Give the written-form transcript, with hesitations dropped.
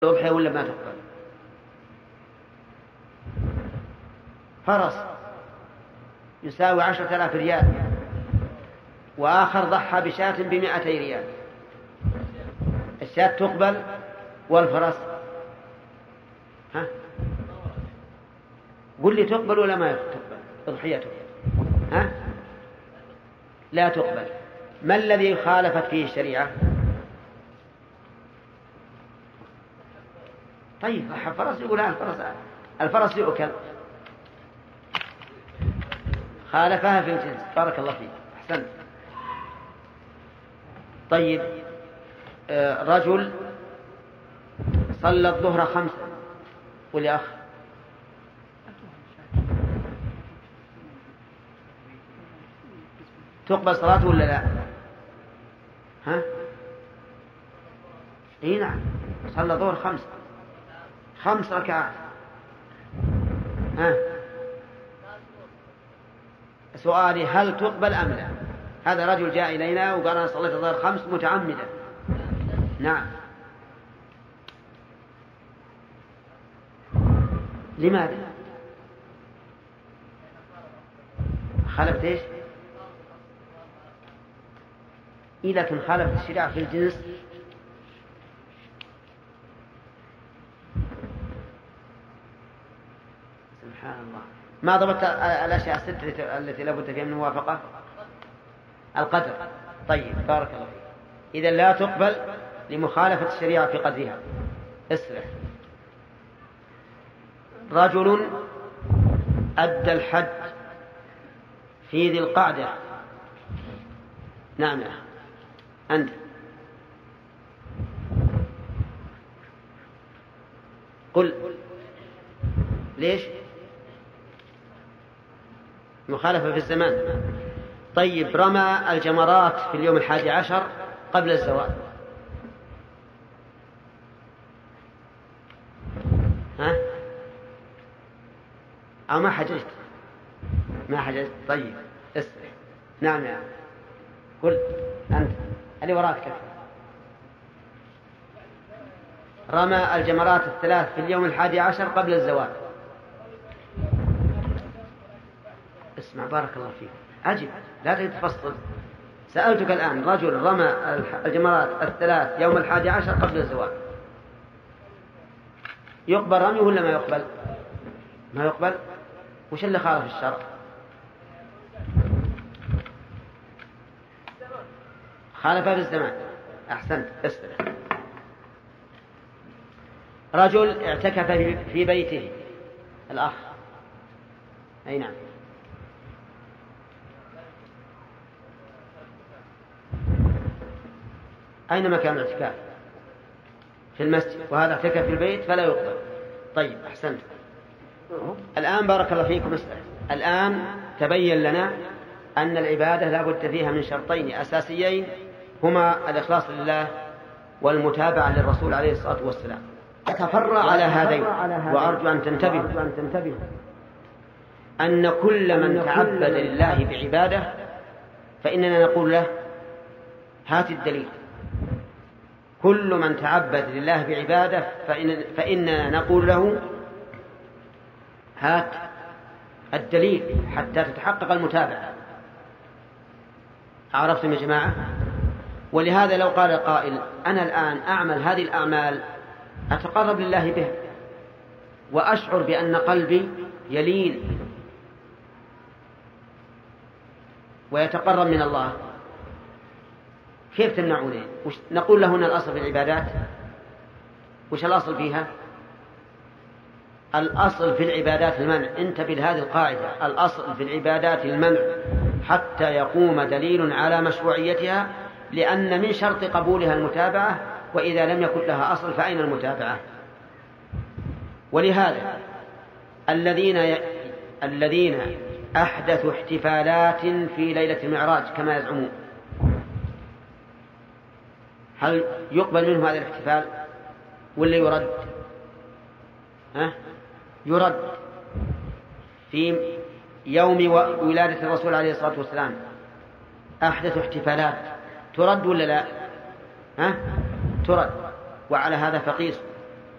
الأضحية ولا ما تقبل؟ فرس يساوي 10,000 ريال، وآخر ضحى بشاة ب200 ريال، الشاة تقبل والفرس ها؟ قل لي تقبل ولا ما تقبل أضحيته؟ ها؟ لا تقبل. ما الذي خالفت فيه الشريعة؟ طيب الفرس يقول الفرس يؤكل، خالفها في الجنس. بارك الله فيك، أحسنت. طيب رجل صلى الظهر 5 واليا أخ تقبل صلاته ولا لا؟ ها؟ اي نعم، صلى الظهر 5 ركعات. ها؟ سؤالي هل تقبل أم لا؟ هذا رجل جاء إلينا وقال أنا صليت الظهر 5 متعمدا. نعم. لماذا؟ خالفت ايش؟ لكن خالفت الشريعة في الجنس. سبحان الله، ما ضبطت الأشياء الستة التي لابد فيها من موافقة. القدر. طيب بارك الله فيك. إذا لا تقبل لمخالفة الشريعة في قدرها. اسرح. رجل أدى الحج في ذي القعدة. نعم يا أخي أنت. قل ليش؟ مخالفة في الزمان. طيب رمى الجمرات في اليوم 11 قبل الزوال. ها؟ أو ما حججت؟ ما حججت. طيب اسرح. نعم يا قل أنت اللي وراك كيف. رمى الجمرات 3 في اليوم 11 قبل الزوال. اسمع بارك الله فيك، أجب لا تتفصل. سألتك الآن، رجل رمى الجمرات 3 يوم 11 قبل الزوال، يقبل رميه ولا ما يقبل؟ ما يقبل. وش اللي خالف الشرع؟ خالف في الزمان. أحسنت. اسمع. رجل اعتكف في بيته. الأخ أي نعم. أين مكان الاعتكاف؟ في المسجد، وهذا اعتكف في البيت فلا يقبل. طيب أحسنت. الآن بارك الله فيكم اسمع. الآن تبين لنا أن العبادة لا بد فيها من شرطين أساسيين، هما الإخلاص لله والمتابعة للرسول عليه الصلاة والسلام. أتفرع على هذين وأرجو أن تنتبهوا أن كل من تعبد لله بعبادة فإننا نقول له هات الدليل. كل من تعبد لله بعبادة فإننا نقول له هات الدليل حتى تتحقق المتابعة. عرفتم يا جماعة؟ ولهذا لو قال قائل أنا الآن أعمل هذه الأعمال أتقرب لله بها وأشعر بأن قلبي يلين ويتقرب من الله، كيف تمنعونه؟ نقول له هنا الأصل في العبادات. وش الأصل فيها؟ الأصل في العبادات المنع. انتبه لهذه القاعدة، الأصل في العبادات المنع حتى يقوم دليل على مشروعيتها، لأن من شرط قبولها المتابعة، وإذا لم يكن لها أصل فأين المتابعة؟ ولهذا الذين أحدثوا احتفالات في ليلة المعراج كما يزعمون، هل يقبل منهم هذا الاحتفال ولا يرد؟ يرد. في يوم ولادة الرسول عليه الصلاة والسلام أحدث احتفالات، ترد ولا لا؟ ترد. وعلى هذا فقيس